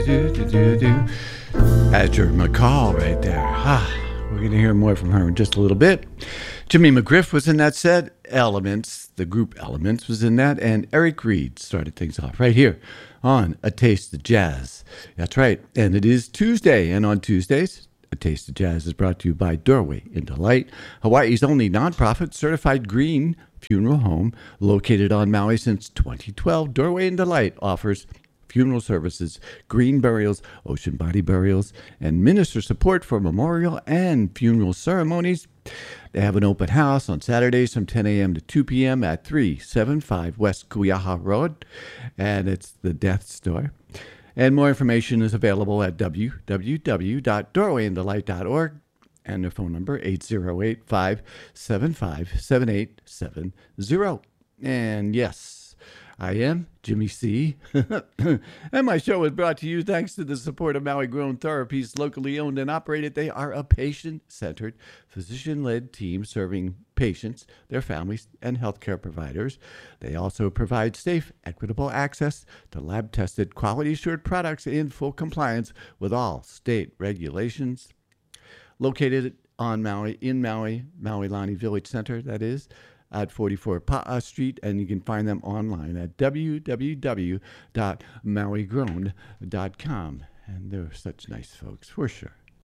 Azure McCall right there. We're going to hear more from her in just a little bit. Jimmy McGriff was in that set. Elements, the group Elements was in that. And Eric Reed started things off right here on A Taste of Jazz. That's right. And it is Tuesday. And on Tuesdays, A Taste of Jazz is brought to you by Doorway into Light, Hawaii's only nonprofit certified green funeral home located on Maui since 2012. Doorway into Light offers funeral services, green burials, ocean body burials, and minister support for memorial and funeral ceremonies. They have an open house on Saturdays from 10 a.m. to 2 p.m. at 375 West Kuyaha Road, and it's the Death Store. And more information is available at www.doorwayintolight.org, and their phone number 808-575-7870. And yes, I am Jimmy C. And my show is brought to you thanks to the support of Maui Grown Therapies, locally owned and operated. They are a patient-centered, physician-led team serving patients, their families, and healthcare providers. They also provide safe, equitable access to lab-tested, quality-assured products in full compliance with all state regulations. Located on Maui, Maui-Lani Village Center, that is, at 44 Pa'a Street, and you can find them online at www.mauigrown.com. And they're such nice folks, for sure.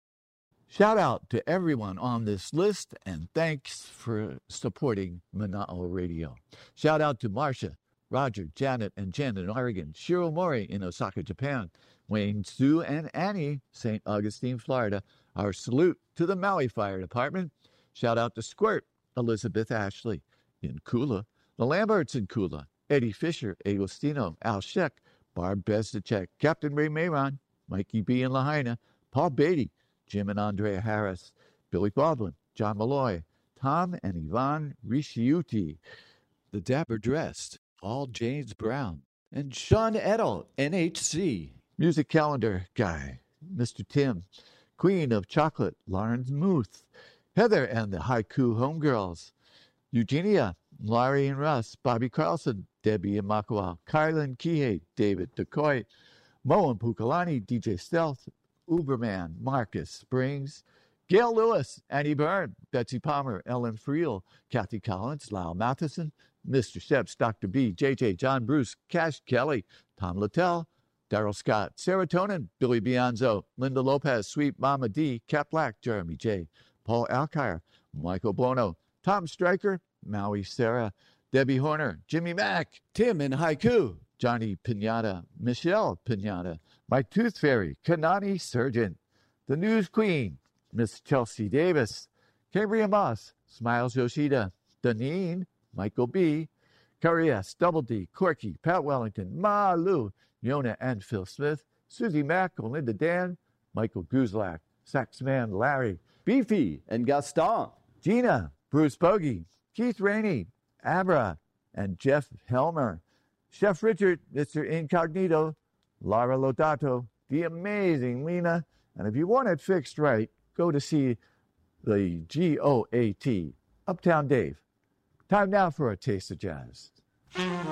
Shout out to everyone on this list, and thanks for supporting Mana'o Radio. Shout out to Marcia, Roger, Janet, and Jen in Oregon, Shiro Mori in Osaka, Japan, Wayne, Sue, and Annie, St. Augustine, Florida. Our salute to the Maui Fire Department. Shout out to Squirt, Elizabeth Ashley in Kula, the Lamberts in Kula, Eddie Fisher, Agostino, Al Sheck, Barb Bezdacek, Captain Ray Mayron, Mikey B. in Lahaina, Paul Beatty, Jim and Andrea Harris, Billy Baldwin, John Malloy, Tom and Yvonne Rishiuti, the Dapper Dressed, Paul James Brown, and Sean Edel, NHC, Music Calendar Guy, Mr. Tim, Queen of Chocolate, Lawrence Muth, Heather and the Haiku Homegirls, Eugenia, Laurie and Russ, Bobby Carlson, Debbie and Makua, Kylan Kihei, David DeCoy, Mo and Pukalani, DJ Stealth, Uberman, Marcus Springs, Gail Lewis, Annie Byrne, Betsy Palmer, Ellen Friel, Kathy Collins, Lyle Matheson, Mr. Sheps, Dr. B, JJ, John Bruce, Cash Kelly, Tom Littell, Daryl Scott, Serotonin, Billy Bianzo, Linda Lopez, Sweet Mama D, Cat Black, Jeremy J., Paul Alkire, Michael Bono, Tom Stryker, Maui Sarah, Debbie Horner, Jimmy Mack, Tim in Haiku, Johnny Pinata, Michelle Pinata, My Tooth Fairy, Kanani Surgeon, The News Queen, Miss Chelsea Davis, Cambria Moss, Smiles Yoshida, Danine, Michael B., Curry S., Double D, Corky, Pat Wellington, Ma Lou, Yona and Phil Smith, Susie Mack, Olinda Dan, Michael Guzlak, Saxman Larry, Beefy and Gaston, Gina, Bruce Bogey, Keith Rainey, Abra, and Jeff Helmer, Chef Richard, Mr. Incognito, Lara Lodato, the amazing Lena, and if you want it fixed right, go to see the GOAT, Uptown Dave. Time now for A Taste of Jazz.